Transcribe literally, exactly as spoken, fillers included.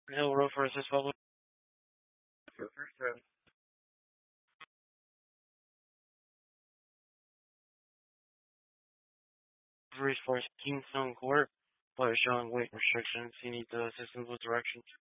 Hill Road for assist public. For first round. Resource Kingstone Court, but showing weight restrictions. You need the assistance with directions.